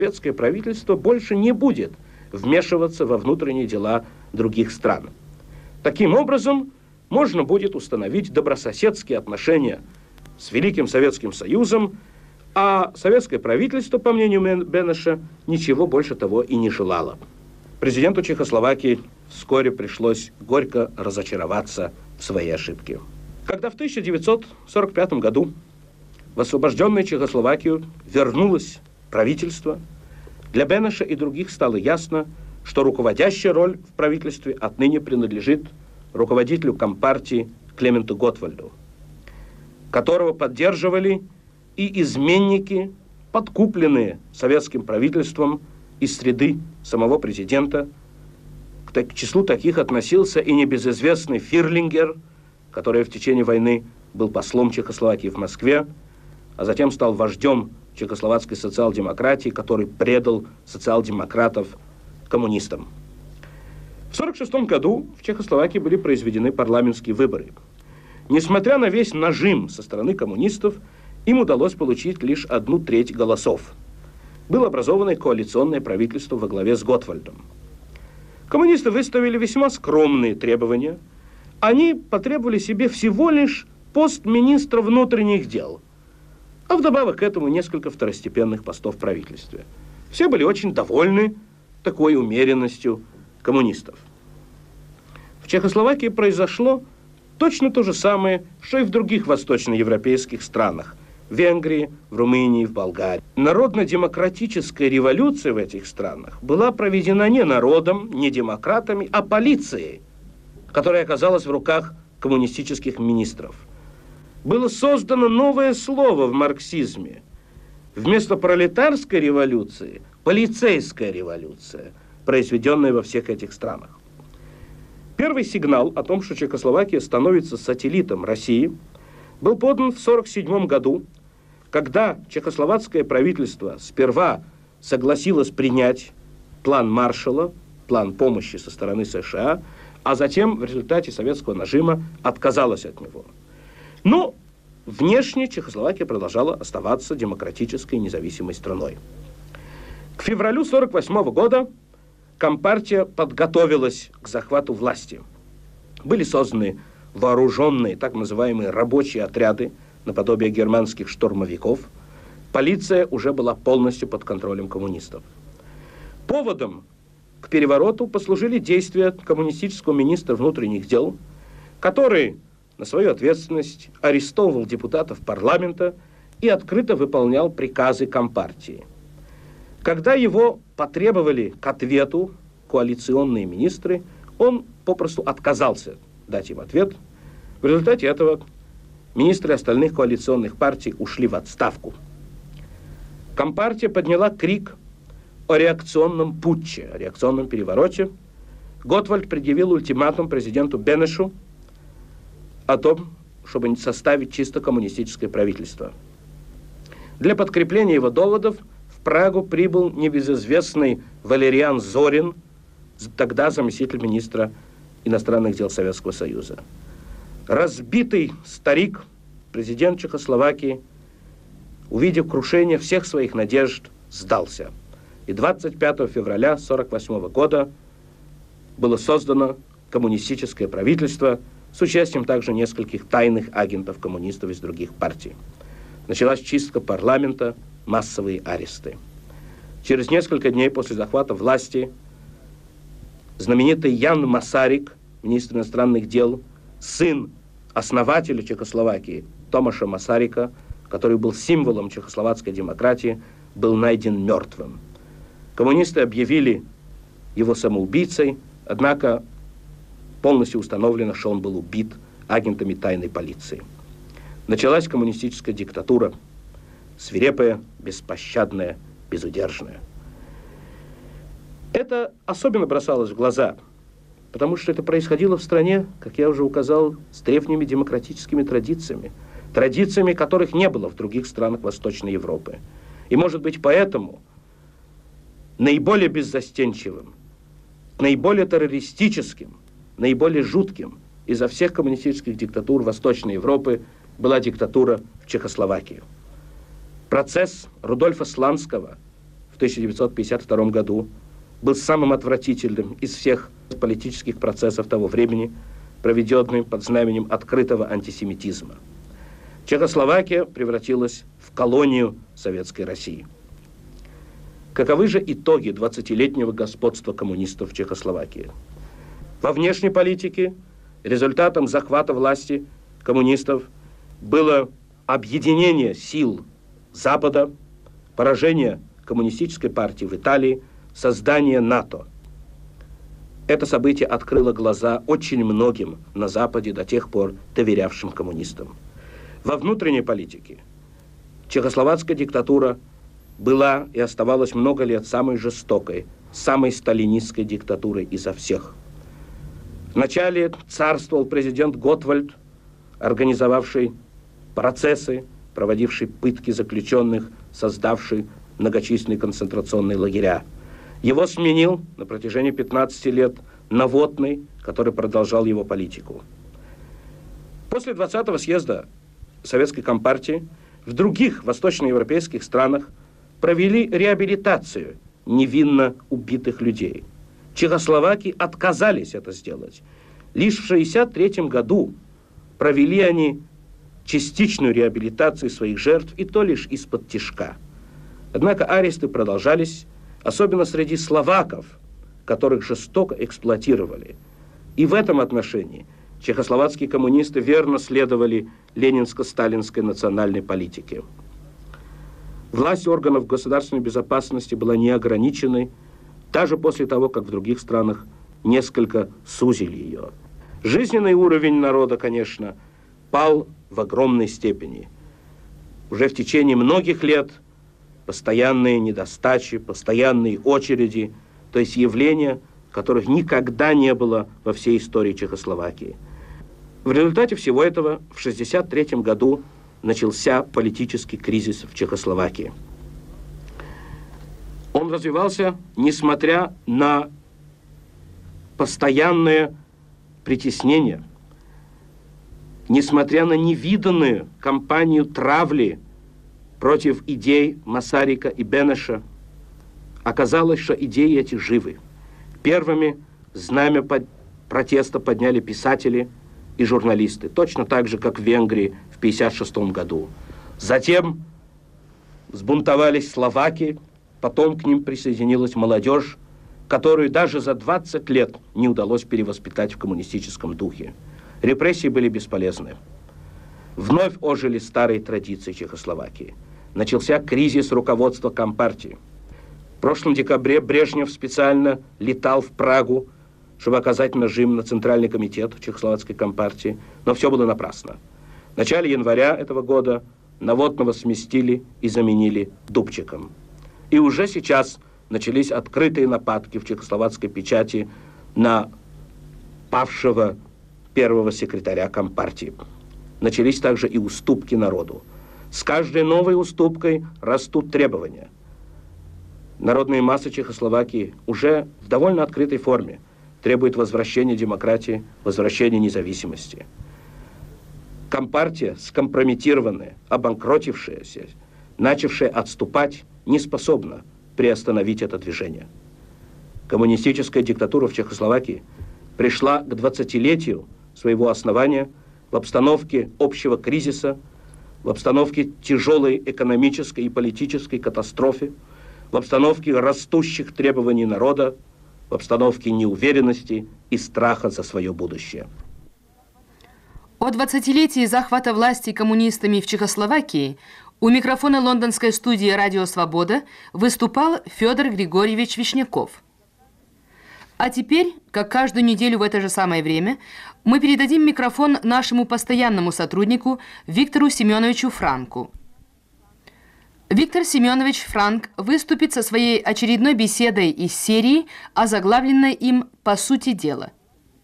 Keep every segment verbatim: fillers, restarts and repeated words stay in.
Советское правительство больше не будет вмешиваться во внутренние дела других стран. Таким образом, можно будет установить добрососедские отношения с Великим Советским Союзом, а советское правительство, по мнению Бенеша, ничего больше того и не желало. Президенту Чехословакии вскоре пришлось горько разочароваться в своей ошибке. Когда в тысяча девятьсот сорок пятом году в освобожденную Чехословакию вернулось правительство, для Бенеша и других стало ясно, что руководящая роль в правительстве отныне принадлежит руководителю Компартии Клементу Готвальду, которого поддерживали и изменники, подкупленные советским правительством из среды самого президента. К числу таких относился и небезызвестный Фирлингер, который в течение войны был послом Чехословакии в Москве, а затем стал вождем чехословацкой социал-демократии, который предал социал-демократов коммунистам. В сорок шестом году в Чехословакии были произведены парламентские выборы. Несмотря на весь нажим со стороны коммунистов, им удалось получить лишь одну треть голосов. Было образовано коалиционное правительство во главе с Готвальдом. Коммунисты выставили весьма скромные требования. Они потребовали себе всего лишь пост министра внутренних дел, а вдобавок к этому несколько второстепенных постов в правительстве. Все были очень довольны такой умеренностью коммунистов. В Чехословакии произошло точно то же самое, что и в других восточноевропейских странах. В Венгрии, в Румынии, в Болгарии. Народно-демократическая революция в этих странах была проведена не народом, не демократами, а полицией, которая оказалась в руках коммунистических министров. Было создано новое слово в марксизме. Вместо пролетарской революции – полицейская революция, произведенная во всех этих странах. Первый сигнал о том, что Чехословакия становится сателлитом России, был подан в сорок седьмом году, когда чехословацкое правительство сперва согласилось принять план Маршалла, план помощи со стороны США, а затем в результате советского нажима отказалось от него. Но внешне Чехословакия продолжала оставаться демократической независимой страной. К февралю сорок восьмого года Компартия подготовилась к захвату власти. Были созданы вооруженные, так называемые рабочие отряды, наподобие германских штурмовиков. Полиция уже была полностью под контролем коммунистов. Поводом к перевороту послужили действия коммунистического министра внутренних дел, который на свою ответственность арестовывал депутатов парламента и открыто выполнял приказы Компартии. Когда его потребовали к ответу коалиционные министры, он попросту отказался дать им ответ. В результате этого министры остальных коалиционных партий ушли в отставку. Компартия подняла крик о реакционном путче, о реакционном перевороте. Готвальд предъявил ультиматум президенту Бенешу о том, чтобы составить чисто коммунистическое правительство. Для подкрепления его доводов в Прагу прибыл небезызвестный Валериан Зорин, тогда заместитель министра иностранных дел Советского Союза. Разбитый старик, президент Чехословакии, увидев крушение всех своих надежд, сдался. И двадцать пятого февраля сорок восьмого года было создано коммунистическое правительство с участием также нескольких тайных агентов коммунистов из других партий. Началась чистка парламента, массовые аресты. Через несколько дней после захвата власти знаменитый Ян Масарик, министр иностранных дел, сын основателя Чехословакии Томаша Масарика, который был символом чехословацкой демократии, был найден мертвым. Коммунисты объявили его самоубийцей, однако полностью установлено, что он был убит агентами тайной полиции. Началась коммунистическая диктатура, свирепая, беспощадная, безудержная. Это особенно бросалось в глаза, потому что это происходило в стране, как я уже указал, с древними демократическими традициями, традициями, которых не было в других странах Восточной Европы. И, может быть, поэтому наиболее беззастенчивым, наиболее террористическим, наиболее жутким изо всех коммунистических диктатур Восточной Европы была диктатура в Чехословакии. Процесс Рудольфа Сланского в тысяча девятьсот пятьдесят втором году был самым отвратительным из всех политических процессов того времени, проведенным под знаменем открытого антисемитизма. Чехословакия превратилась в колонию Советской России. Каковы же итоги двадцатилетнего господства коммунистов в Чехословакии? Во внешней политике результатом захвата власти коммунистов было объединение сил Запада, поражение коммунистической партии в Италии, создание НАТО. Это событие открыло глаза очень многим на Западе, до тех пор доверявшим коммунистам. Во внутренней политике чехословацкая диктатура была и оставалась много лет самой жестокой, самой сталинистской диктатурой изо всех. Вначале царствовал президент Готвальд, организовавший процессы, проводивший пытки заключенных, создавший многочисленные концентрационные лагеря. Его сменил на протяжении пятнадцати лет Новотный, который продолжал его политику. После двадцатого съезда Советской Компартии в других восточноевропейских странах провели реабилитацию невинно убитых людей. Чехословаки отказались это сделать. Лишь в шестьдесят третьем году провели они частичную реабилитацию своих жертв, и то лишь из-под тишка. Однако аресты продолжались, особенно среди словаков, которых жестоко эксплуатировали. И в этом отношении чехословацкие коммунисты верно следовали ленинско-сталинской национальной политике. Власть органов государственной безопасности была неограниченной, даже после того, как в других странах несколько сузили ее. Жизненный уровень народа, конечно, пал в огромной степени. Уже в течение многих лет постоянные недостачи, постоянные очереди, то есть явления, которых никогда не было во всей истории Чехословакии. В результате всего этого в шестьдесят третьем году начался политический кризис в Чехословакии. Он развивался, несмотря на постоянное притеснение, несмотря на невиданную кампанию травли против идей Масарика и Бенеша. Оказалось, что идеи эти живы. Первыми знамя под... протеста подняли писатели и журналисты, точно так же, как в Венгрии в пятьдесят шестом году. Затем взбунтовались словаки, потом к ним присоединилась молодежь, которую даже за двадцать лет не удалось перевоспитать в коммунистическом духе. Репрессии были бесполезны. Вновь ожили старые традиции Чехословакии. Начался кризис руководства Компартии. В прошлом декабре Брежнев специально летал в Прагу, чтобы оказать нажим на Центральный комитет Чехословацкой Компартии, но все было напрасно. В начале января этого года Новотного сместили и заменили Дубчиком. И уже сейчас начались открытые нападки в чехословацкой печати на павшего первого секретаря Компартии. Начались также и уступки народу. С каждой новой уступкой растут требования. Народные массы Чехословакии уже в довольно открытой форме требуют возвращения демократии, возвращения независимости. Компартия, скомпрометированная, обанкротившаяся, начавшая отступать, не способна приостановить это движение. Коммунистическая диктатура в Чехословакии пришла к двадцатилетию своего основания в обстановке общего кризиса, в обстановке тяжелой экономической и политической катастрофы, в обстановке растущих требований народа, в обстановке неуверенности и страха за свое будущее. О двадцатилетии захвата власти коммунистами в Чехословакии у микрофона лондонской студии «Радио Свобода» выступал Федор Григорьевич Вишняков. А теперь, как каждую неделю в это же самое время, мы передадим микрофон нашему постоянному сотруднику Виктору Семеновичу Франку. Виктор Семенович Франк выступит со своей очередной беседой из серии, озаглавленной им «По сути дела».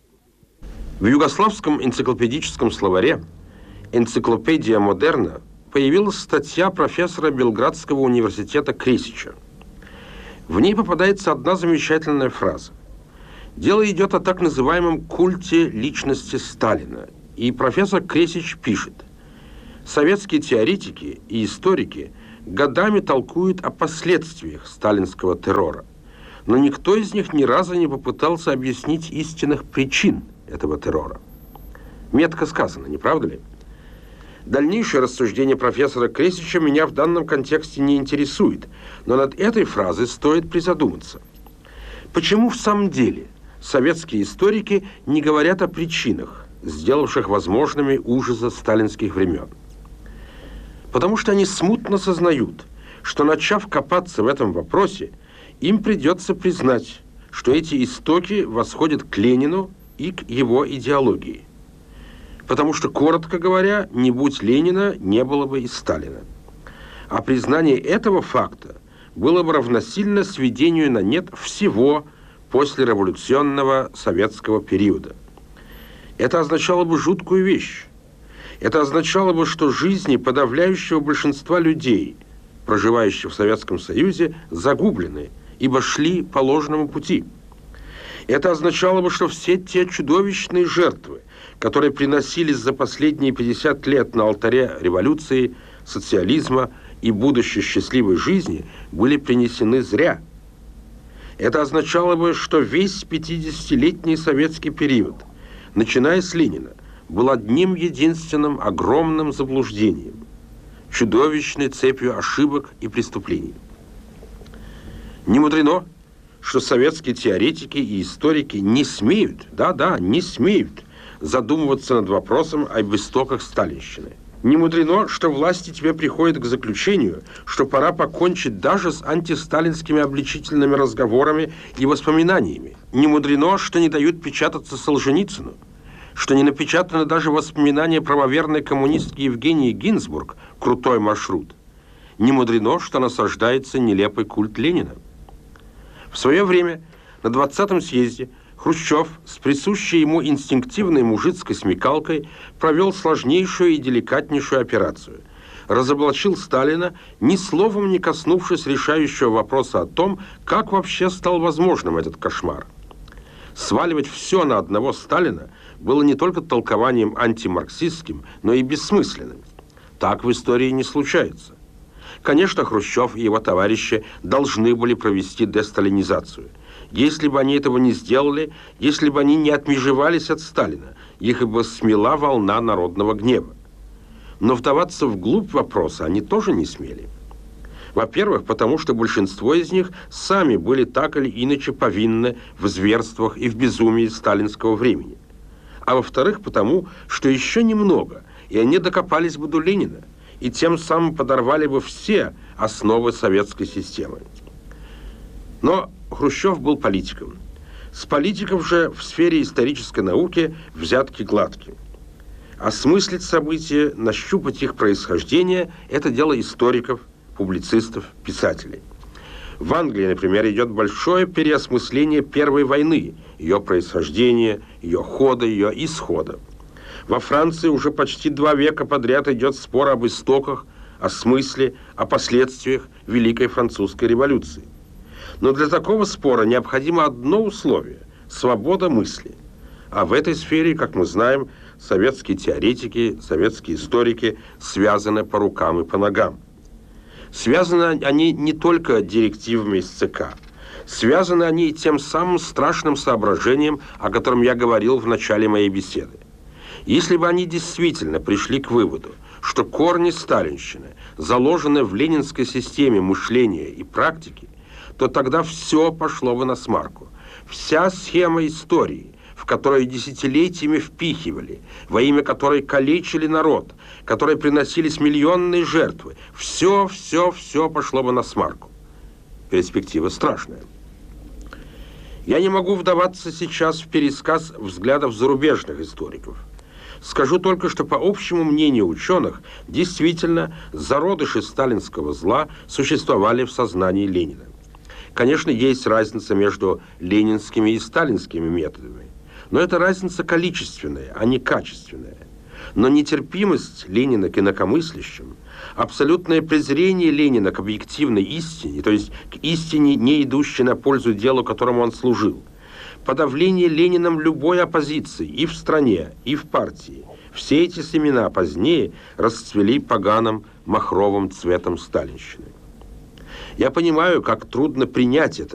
В югославском энциклопедическом словаре «Энциклопедия модерна» появилась статья профессора Белградского университета Кресича. В ней попадается одна замечательная фраза. Дело идет о так называемом культе личности Сталина, и профессор Кресич пишет: «Советские теоретики и историки годами толкуют о последствиях сталинского террора, но никто из них ни разу не попытался объяснить истинных причин этого террора. Метко сказано, не правда ли? Дальнейшее рассуждение профессора Кресича меня в данном контексте не интересует, но над этой фразой стоит призадуматься. Почему в самом деле советские историки не говорят о причинах, сделавших возможными ужасы сталинских времен? Потому что они смутно сознают, что, начав копаться в этом вопросе, им придется признать, что эти истоки восходят к Ленину и к его идеологии. Потому что, коротко говоря, не будь Ленина, не было бы и Сталина. А признание этого факта было бы равносильно сведению на нет всего послереволюционного советского периода. Это означало бы жуткую вещь. Это означало бы, что жизни подавляющего большинства людей, проживающих в Советском Союзе, загублены, ибо шли по ложному пути. Это означало бы, что все те чудовищные жертвы, которые приносились за последние пятьдесят лет на алтаре революции, социализма и будущей счастливой жизни, были принесены зря. Это означало бы, что весь пятидесятилетний советский период, начиная с Ленина, был одним единственным огромным заблуждением, чудовищной цепью ошибок и преступлений. Не мудрено, что советские теоретики и историки не смеют, да-да, не смеют задумываться над вопросом об истоках сталинщины. Не мудрено, что власти тебе приходят к заключению, что пора покончить даже с антисталинскими обличительными разговорами и воспоминаниями. Не мудрено, что не дают печататься Солженицыну, что не напечатаны даже воспоминания правоверной коммунистки Евгении Гинзбург «Крутой маршрут». Не мудрено, что насаждается нелепый культ Ленина. В свое время на двадцатом съезде Хрущев с присущей ему инстинктивной мужицкой смекалкой провел сложнейшую и деликатнейшую операцию. Разоблачил Сталина, ни словом не коснувшись решающего вопроса о том, как вообще стал возможным этот кошмар. Сваливать все на одного Сталина было не только толкованием антимарксистским, но и бессмысленным. Так в истории не случается. Конечно, Хрущев и его товарищи должны были провести десталинизацию. Если бы они этого не сделали, если бы они не отмежевались от Сталина, их бы смела волна народного гнева. Но вдаваться вглубь вопроса они тоже не смели. Во-первых, потому что большинство из них сами были так или иначе повинны в зверствах и в безумии сталинского времени. А во-вторых, потому что еще немного, и они докопались бы до Ленина, и тем самым подорвали бы все основы советской системы. Но Хрущев был политиком. С политиков же в сфере исторической науки взятки гладкие. Осмыслить события, нащупать их происхождение – это дело историков, публицистов, писателей. В Англии, например, идет большое переосмысление Первой войны, ее происхождения, ее хода, ее исхода. Во Франции уже почти два века подряд идет спор об истоках, о смысле, о последствиях Великой Французской революции. Но для такого спора необходимо одно условие – свобода мысли. А в этой сфере, как мы знаем, советские теоретики, советские историки связаны по рукам и по ногам. Связаны они не только директивами из ЦК. Связаны они и тем самым страшным соображением, о котором я говорил в начале моей беседы. Если бы они действительно пришли к выводу, что корни сталинщины заложены в ленинской системе мышления и практики, то тогда все пошло бы насмарку. Вся схема истории, в которую десятилетиями впихивали, во имя которой калечили народ, которой приносились миллионные жертвы, все, все, все пошло бы насмарку. Перспектива страшная. Я не могу вдаваться сейчас в пересказ взглядов зарубежных историков. Скажу только, что по общему мнению ученых, действительно, зародыши сталинского зла существовали в сознании Ленина. Конечно, есть разница между ленинскими и сталинскими методами, но это разница количественная, а не качественная. Но нетерпимость Ленина к инакомыслящим, абсолютное презрение Ленина к объективной истине, то есть к истине, не идущей на пользу делу, которому он служил, подавление Лениным любой оппозиции и в стране, и в партии, Все эти семена позднее расцвели поганым махровым цветом сталинщины. Я понимаю, как трудно принять это,